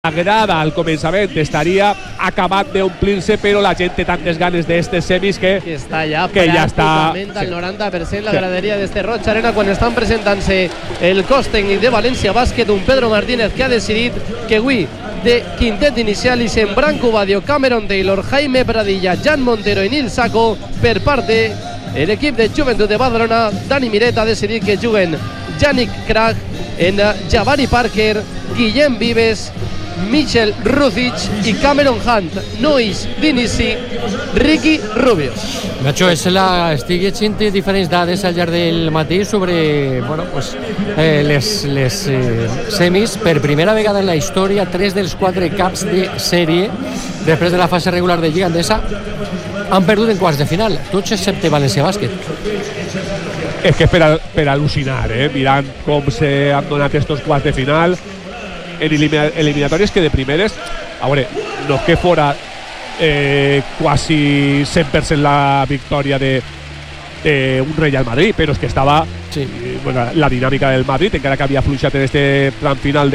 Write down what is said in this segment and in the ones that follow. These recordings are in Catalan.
La grada al començament estaria acabat d'omplir-se, però la gent té tantes ganes d'estes semis que està ja pràcticament al 90% la graderia d'este Roig Arena quan estan presentant-se el cos tècnic de València Bàsquet, un Pedro Martínez que ha decidit que avui de quintet inicial i sent Branco Badio, Cameron Taylor, Jaime Pradilla, Jan Montero i Nil Saco per part de l'equip de Joventut de Badalona. Dani Miret ha decidit que juguen Yannick Krag, en Javari Parker, Guillem Vives, Michel Ruzic i Cameron Hunt. Nois d'inici, Ricky Rubio. Nacho, estic llegint diferents dades al llarg del matí sobre les semis. Per primera vegada en la història, 3 dels 4 caps de sèrie després de la fase regular de Lliga Endesa han perdut en quarts de final, tots excepte València Bàsquet. És que per al·lucinar, mirant com s'han donat estos quarts de final en eliminatòries que de primeres, a veure, no que fora quasi 100% la victòria d'un Real Madrid, però és que estava la dinàmica del Madrid, encara que havia fluixat en este tram final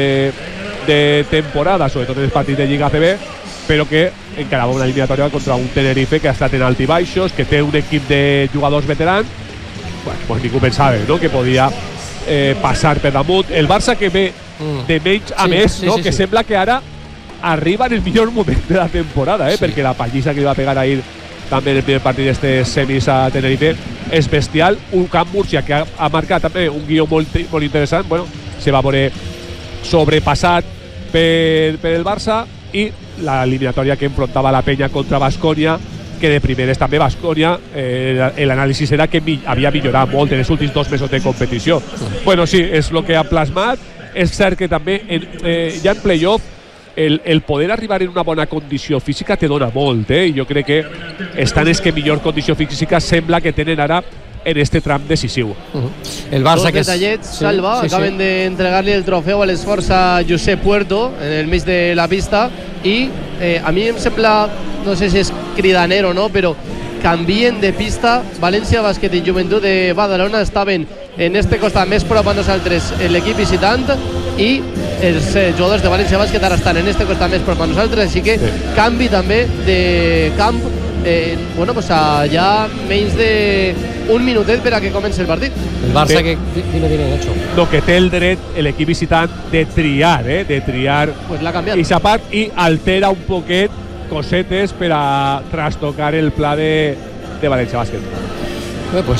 de temporada, sobretot en el partit de Lliga ACB, però que encarava una eliminatòria contra un Tenerife que ha estat en alt i baixos, que té un equip de jugadors veterans, pues ningú pensava, no?, que podia passar per damunt. El Barça que ve de menys a més, no? Que sembla que ara arriba en el millor moment de la temporada, perquè la pallissa que li va pegar ahir també en el primer partit d'estes semis a Tenerife és bestial. Un Camp Múrcia que ha marcat també un guió molt interessant. Bueno, se va veure sobrepassat per el Barça, i l'eliminatòria que enfrontava la Penya contra Baskonia, que de primeres també Baskonia, l'anàlisi era que havia millorat molt en els últims 2 mesos de competició. Bueno, sí, és el que ha plasmat. És cert que també ja en playoff el poder arribar en una bona condició física te dona molt, i jo crec que estan els que millor condició física sembla que tenen ara en este tram decisiu. El Barça que detallets, Salva, acaben d'entregar-li el trofeu a l'esforç a Josep Puerto en el mig de la pista, i a mi em sembla, no sé si és cridaner o no, però canvien de pista. València Bàsquet i Joventut de Badalona estaven en este costat més prop a nosaltres l'equip visitant, i els jugadors de València Bàsquet ara estan en este costat més prop a nosaltres, així que canvi també de camp. Bueno, pues ja menys d'un minutet per a que comenci el partit. El Barça que... Dime, Nacho. No, que té el dret l'equip visitant de triar, de triar aquesta part, i altera un poquet cosetes per a trastocar el pla de València Bàsquet. Bé, pues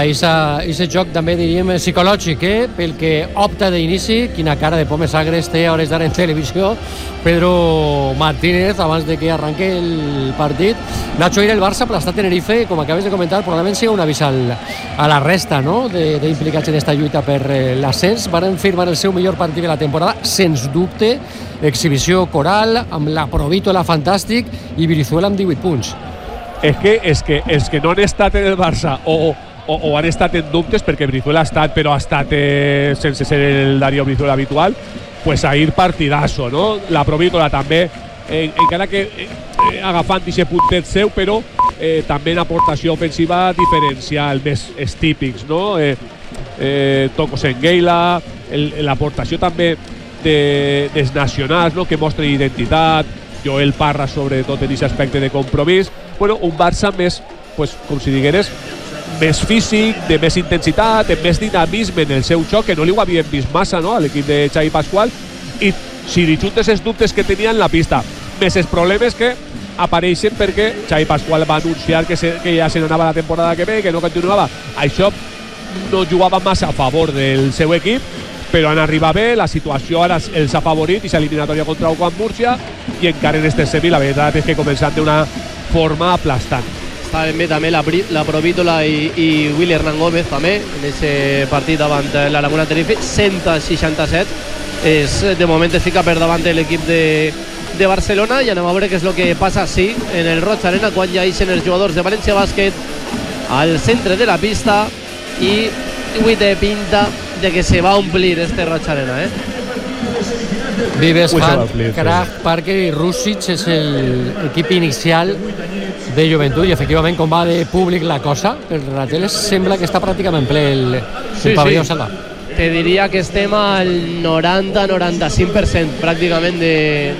ese joc també diríem psicològic, pel que opta d'inici. Quina cara de pomes agres té a hores d'ara en televisió Pedro Martínez abans de que arranque el partit. Nacho, el Barça aplastat Tenerife, com acabes de comentar, probablement sigui un avís a la resta, no?, d'implicats en esta lluita per l'ascens. Van firmar el seu millor partit de la temporada, sens dubte, exhibició coral, amb la Provítola fantàstic i Brizuela amb 18 punts. És que els que no han estat en el Barça o han estat en dubtes, perquè Brizuela ha estat, però ha estat sense ser el Darío Brizuela habitual, pues ahir partidazo, no? La Provítola també, encara que agafant aquest puntet seu, però també en aportació ofensiva diferencial, més típics, no? Tocos en Geila, l'aportació també dels nacionals, no?, que mostren identitat, Joel Parra sobretot en aquest aspecte de compromís. Bueno, un Barça més, pues, com si digueres, més físic, de més intensitat, de més dinamisme en el seu xoc, que no li ho havíem vist massa, no?, a l'equip de Xavi Pascual, i si li juntes els dubtes que tenia en la pista, més els problemes que apareixen perquè Xavi Pascual va anunciar que ja se n'anava la temporada que ve, que no continuava. Això no jugava massa a favor del seu equip, però han arribat bé, la situació ara els ha favorit, i s'eliminatòria contra el Camp Múrcia, i encara en este semi la veritat és que començant d'una forma aplastant. Estaven bé també la Provítola i Willy Hernán Gómez també en aquest partit davant la Laguna Tenerife. 167 de moment es fica per davant de l'equip de Barcelona, i anem a veure què és el que passa en el Roig Arena quan ja eixen els jugadors de València Bàsquet al centre de la pista, i avui té pinta de que se va omplir este Roig Arena, Vives, Hunt, Krag, Parker i Rusic és l'equip inicial de Joventut, i efectivament com va de públic la cosa per la tele sembla que està pràcticament ple el pavelló Salva. te diria que estem al 90-95% pràcticament